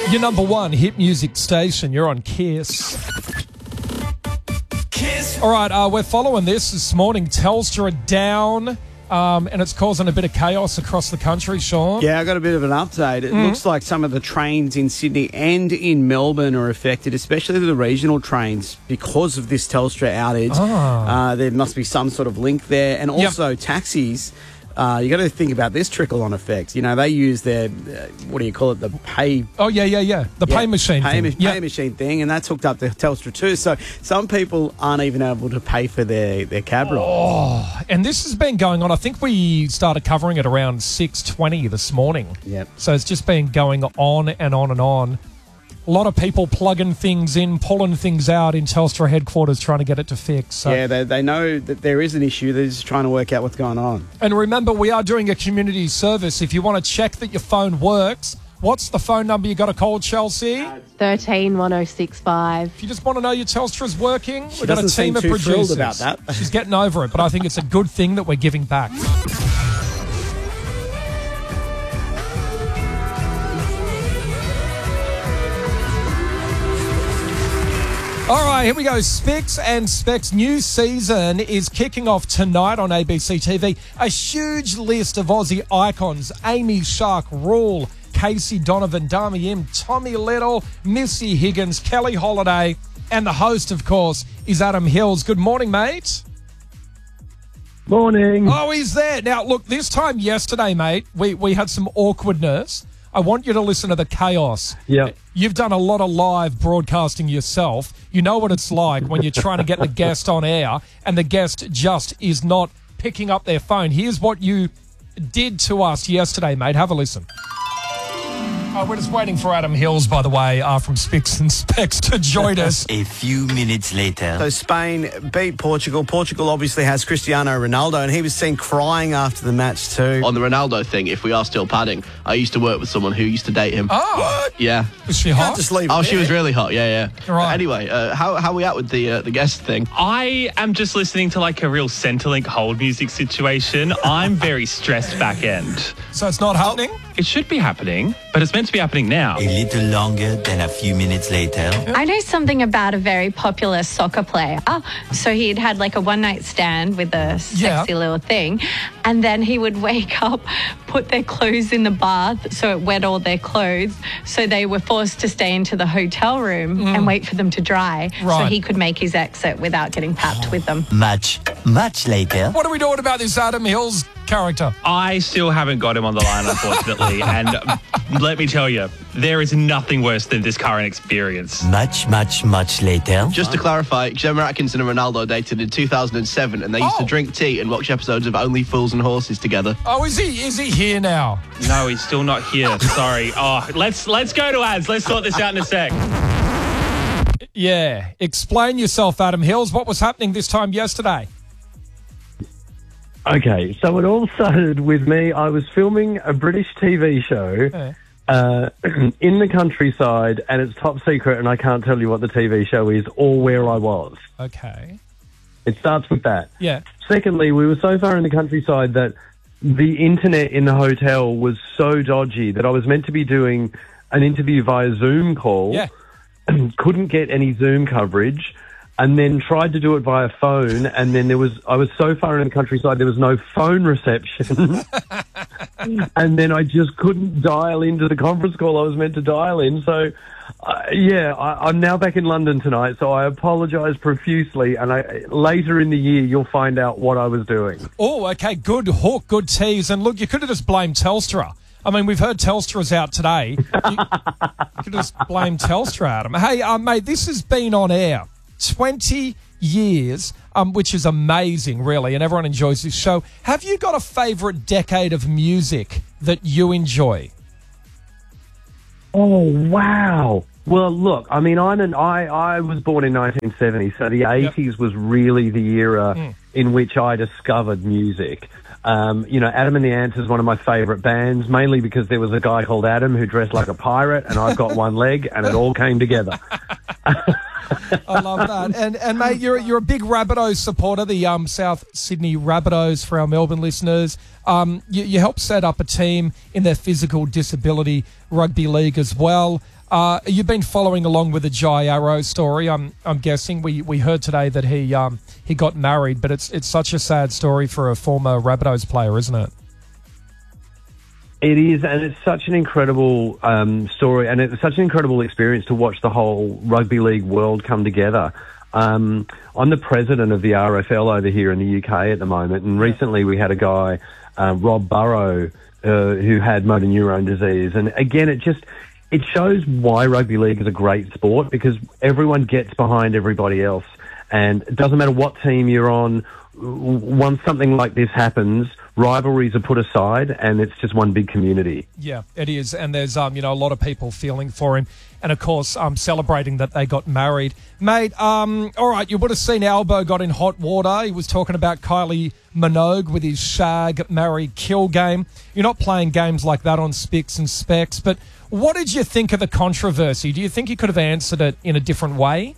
Your number one hit music station. You're on Kiss. All right, we're following this morning. Telstra are down, and it's causing a bit of chaos across the country, Sean. Yeah, I got a bit of an update. It looks like some of the trains in Sydney and in Melbourne are affected, especially the regional trains, because of this Telstra outage. There must be some sort of link there. And also taxis. You got to think about this trickle-on effect. You know, they use their, what do you call it, the pay... Oh, yeah. The pay machine thing. Pay machine thing, and that's hooked up to Telstra too. So some people aren't even able to pay for their cab ride. Oh, and this has been going on. I think we started covering it around 6:20 this morning. Yep. So it's just been going on and on and on. A lot of people plugging things in, pulling things out in Telstra headquarters, trying to get it to fix. So. Yeah, they know that there is an issue. They're just trying to work out what's going on. And remember, we are doing a community service. If you want to check that your phone works, what's the phone number you got to call, Chelsea? 13 1065. If you just want to know your Telstra's working, we've got a doesn't team seem of too thrilled producers. about that. She's getting over it, but I think it's a good thing that we're giving back. All right, here we go. Spix and Specs new season is kicking off tonight on ABC TV. A huge list of Aussie icons. Amy Shark, Rule, Casey Donovan, Dami Im, Tommy Little, Missy Higgins, Kelly Holiday, and the host, of course, is Adam Hills. Good morning, mate. Morning. Oh, he's there. Now, look, this time yesterday, mate, we had some awkwardness. I want you to listen to the chaos. Yeah. You've done a lot of live broadcasting yourself. You know what it's like when you're trying to get the guest on air and the guest just is not picking up their phone. Here's what you did to us yesterday, mate. Have a listen. We're just waiting for Adam Hills, by the way, from Spix and Specs to join us. A few minutes later. So Spain beat Portugal. Portugal obviously has Cristiano Ronaldo, and he was seen crying after the match too. On the Ronaldo thing, if we are still padding, I used to work with someone who used to date him. Oh. What? Yeah. Was she hot? Just leave it Oh, she there. was really hot. Yeah. Right. Anyway, how are we at with the guest thing? I am just listening to like a real Centrelink hold music situation. I'm very stressed back end. So it's not happening? It should be happening, but it's meant to be happening now. A little longer than a few minutes later. I know something about a very popular soccer player. So he'd had like a one-night stand with a sexy little thing, and then he would wake up, put their clothes in the bath so it wet all their clothes, so they were forced to stay into the hotel room and wait for them to dry so Right. he could make his exit without getting papped with them. Much later. What are we doing about this Adam Hills character? I still haven't got him on the line, unfortunately. And let me tell you, there is nothing worse than this current experience. Much later. Just to clarify, Gemma Atkinson and Ronaldo dated in 2007, and they used to drink tea and watch episodes of Only Fools and Horses together. Oh, is he here now? No, he's still not here. Sorry. Oh, let's go to ads. Let's sort this out in a sec. Yeah. Explain yourself, Adam Hills. What was happening this time yesterday? Okay, so it all started with me. I was filming a British TV show in the countryside, and it's top secret, and I can't tell you what the TV show is or where I was. Okay. It starts with that. Yeah. Secondly, we were so far in the countryside that the internet in the hotel was so dodgy that I was meant to be doing an interview via Zoom call. Yeah. Couldn't get any Zoom coverage, and then tried to do it via phone, and then I was so far in the countryside there was no phone reception. And then I just couldn't dial into the conference call I was meant to dial in. So I'm now back in London tonight, so I apologise profusely, and later in the year you'll find out what I was doing. Oh, okay, good hook, good tease. And look, you could have just blamed Telstra. I mean, we've heard Telstra's out today. You could just blame Telstra, Adam. Hey, mate, this has been on air 20 years, which is amazing, really, and everyone enjoys this show. Have you got a favourite decade of music that you enjoy? Oh, wow. Well, look, I mean, I was born in 1970, so the 80s was really the era in which I discovered music. Adam and the Ants is one of my favourite bands, mainly because there was a guy called Adam who dressed like a pirate, and I've got one leg, and it all came together. I love that. And mate, you're a big Rabbitohs supporter, the South Sydney Rabbitohs for our Melbourne listeners. You helped set up a team in their physical disability rugby league as well. You've been following along with the Jai Arrow story. I'm guessing we heard today that he got married, but it's such a sad story for a former Rabbitohs player, isn't it? It is, and it's such an incredible story, and it's such an incredible experience to watch the whole rugby league world come together. I'm the president of the RFL over here in the UK at the moment, and recently we had a guy, Rob Burrow, who had motor neurone disease. And again, it shows why rugby league is a great sport, because everyone gets behind everybody else. And it doesn't matter what team you're on, once something like this happens, rivalries are put aside and it's just one big community. Yeah, it is. And there's, a lot of people feeling for him. And, of course, celebrating that they got married. Mate, all right, you would have seen Albo got in hot water. He was talking about Kylie Minogue with his shag, marry, kill game. You're not playing games like that on Spicks and Specs. But what did you think of the controversy? Do you think you could have answered it in a different way?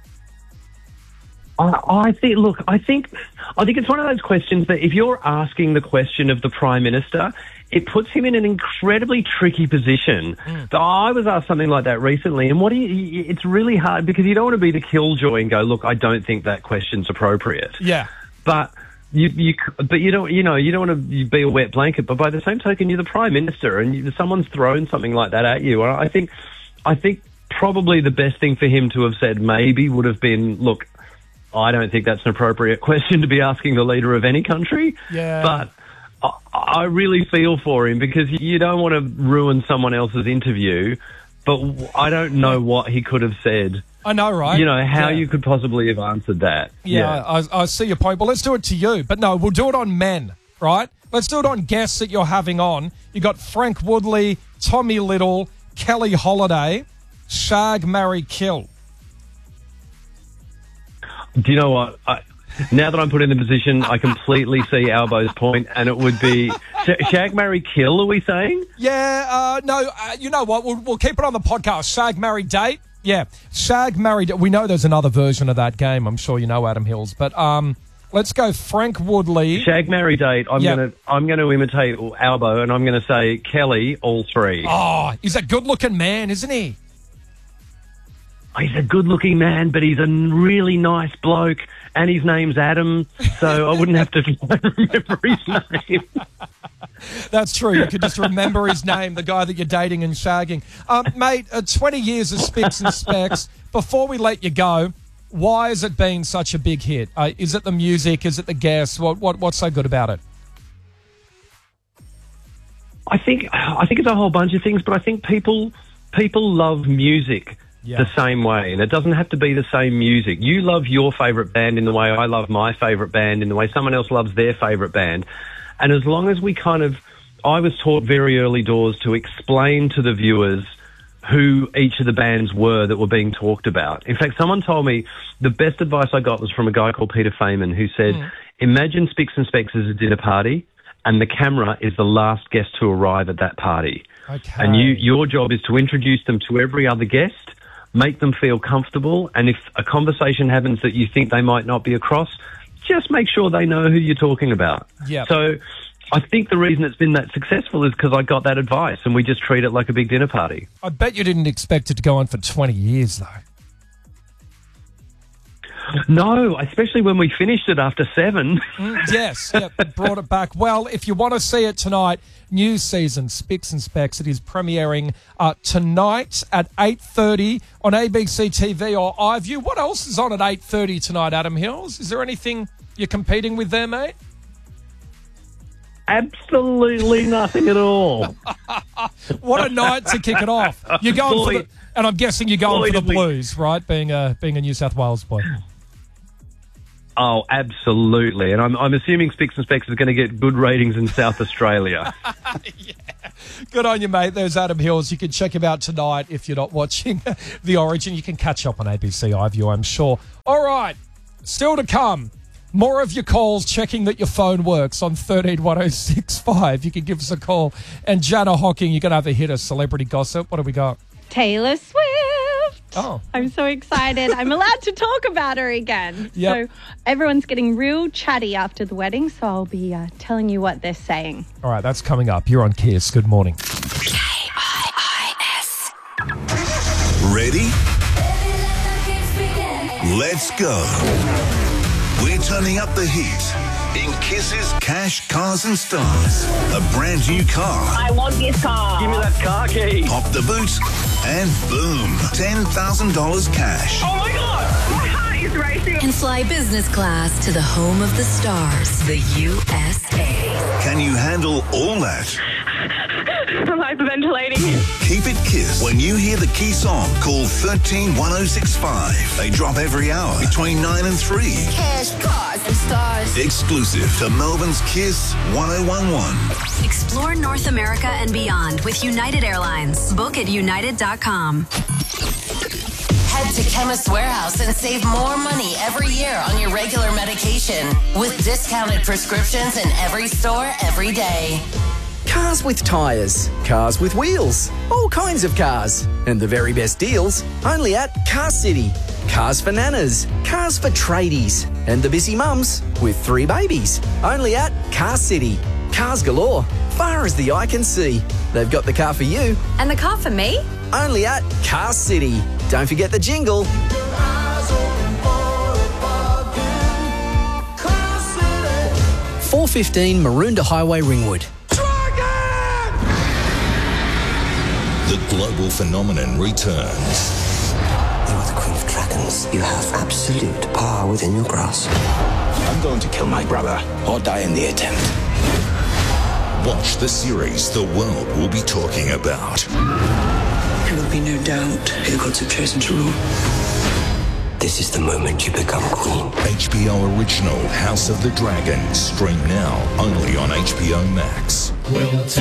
I think it's one of those questions that if you're asking the question of the Prime Minister, it puts him in an incredibly tricky position. I was asked something like that recently, and it's really hard because you don't want to be the killjoy and go, look, I don't think that question's appropriate. Yeah. But you don't want to be a wet blanket. But by the same token, you're the Prime Minister, and someone's thrown something like that at you. I think probably the best thing for him to have said maybe would have been, look, I don't think that's an appropriate question to be asking the leader of any country. Yeah. But I really feel for him because you don't want to ruin someone else's interview. But I don't know what he could have said. I know, right? How you could possibly have answered that. Yeah. I see your point. Well, let's do it to you. But no, we'll do it on men, right? Let's do it on guests that you're having on. You got Frank Woodley, Tommy Little, Kelly Holiday, shag, marry, kill. Do you know what? Now that I'm put in the position, I completely see Albo's point, and it would be shag, marry, kill, are we saying? Yeah, no, you know what? We'll keep it on the podcast. Shag, marry, date. Yeah, shag, marry, we know there's another version of that game. I'm sure you know, Adam Hills. But let's go Frank Woodley. Shag, marry, date. I'm gonna imitate Albo, and I'm going to say Kelly, all three. Oh, he's a good-looking man, isn't he? He's a good-looking man, but he's a really nice bloke, and his name's Adam, so I wouldn't have to remember his name. That's true. You could just remember his name, the guy that you're dating and shagging. Mate, 20 years of Spicks and Specs. Before we let you go, why has it been such a big hit? Is it the music? Is it the guests? What's so good about it? I think it's a whole bunch of things, but I think people love music. Yeah. The same way, and it doesn't have to be the same music. You love your favourite band in the way I love my favourite band, in the way someone else loves their favourite band. And as long as I was taught very early doors to explain to the viewers who each of the bands were that were being talked about. In fact, someone told me the best advice I got was from a guy called Peter Feynman, who said, imagine Spicks and Specs as a dinner party, and the camera is the last guest to arrive at that party. Okay. And your job is to introduce them to every other guest, make them feel comfortable, and if a conversation happens that you think they might not be across, just make sure they know who you're talking about. Yep. So I think the reason it's been that successful is because I got that advice, and we just treat it like a big dinner party. I bet you didn't expect it to go on for 20 years, though. No, especially when we finished it after 7. Yes, brought it back. Well, if you want to see it tonight, new season, Spicks and Specs, it is premiering tonight at 8:30 on ABC TV or iView. What else is on at 8:30 tonight, Adam Hills? Is there anything you're competing with there, mate? Absolutely nothing at all. What a night to kick it off. You're going for and I'm guessing you're going for the Blues, right? Being a New South Wales boy. Oh, absolutely. And I'm assuming Spicks and Specs is going to get good ratings in South Australia. Yeah. Good on you, mate. There's Adam Hills. You can check him out tonight if you're not watching The Origin. You can catch up on ABC iView, I'm sure. All right. Still to come. More of your calls, checking that your phone works on 131065. You can give us a call. And Jana Hocking, you're going to have a hit of celebrity gossip. What do we got? Taylor Swift. Oh. I'm so excited. I'm allowed to talk about her again. Yep. So everyone's getting real chatty after the wedding, so I'll be telling you what they're saying. All right, that's coming up. You're on Kiss. Good morning. KIIS. Ready? Let's go. We're turning up the heat in Kiss's Cash, Cars and Stars. A brand new car. I want this car. Give me that car key. Pop the boot and boom, $10,000 cash. Oh my God! My heart is racing. And fly business class to the home of the stars, the USA. Can you handle all that? I'm hyperventilating. Keep it Kiss. When you hear the key song, call 131065. They drop every hour between 9 and 3. Cash, cars, and stars. Exclusive to Melbourne's Kiss 1011. Explore North America and beyond with United Airlines. Book at united.com. Head to Chemist Warehouse and save more money every year on your regular medication with discounted prescriptions in every store every day. Cars with tyres, cars with wheels, all kinds of cars. And the very best deals only at Car City. Cars for nanas, cars for tradies, and the busy mums with 3 babies. Only at Car City. Cars galore, far as the eye can see. They've got the car for you. And the car for me? Only at Car City. Don't forget the jingle. 415 Maroondah Highway, Ringwood. The global phenomenon returns. You are the Queen of Dragons. You have absolute power within your grasp. I'm going to kill my brother or die in the attempt. Watch the series the world will be talking about. There will be no doubt who gods have chosen to rule. This is the moment you become queen. HBO original House of the Dragon. Stream now only on HBO Max. We'll